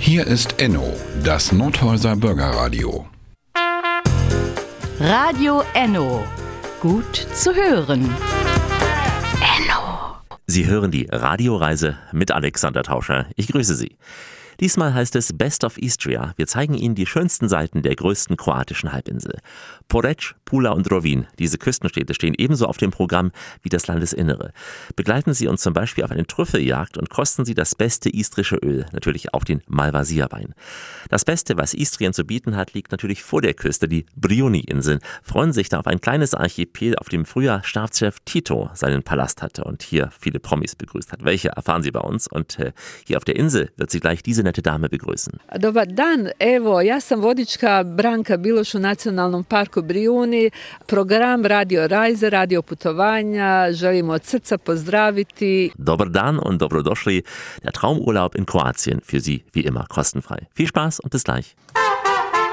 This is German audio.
Hier ist Enno, das Nordhäuser Bürgerradio. Radio Enno. Gut zu hören. Enno. Sie hören die Radioreise mit Alexander Tauscher. Ich grüße Sie. Diesmal heißt es Best of Istria. Wir zeigen Ihnen die schönsten Seiten der größten kroatischen Halbinsel. Poreč, Pula und Rovinj, diese Küstenstädte, stehen ebenso auf dem Programm wie das Landesinnere. Begleiten Sie uns zum Beispiel auf eine Trüffeljagd und kosten Sie das beste istrische Öl, natürlich auch den Malvasierwein. Das Beste, was Istrien zu bieten hat, liegt natürlich vor der Küste. Die Brioni-Inseln freuen sich da auf ein kleines Archipel, auf dem früher Staatschef Tito seinen Palast hatte und hier viele Promis begrüßt hat. Welche erfahren Sie bei uns? Und hier auf der Insel wird Sie gleich diese nette Dame begrüßen. Dobar dan, evo, ja sam vodička Branka Biloš u Nacionalnom parku Brijuni. Program Radio Reise, Radio Putovanja, želimo od srca pozdraviti. Dobar dan und dobrodošli, der Traumurlaub in Kroatien, für Sie wie immer kostenfrei. Viel Spaß und bis gleich.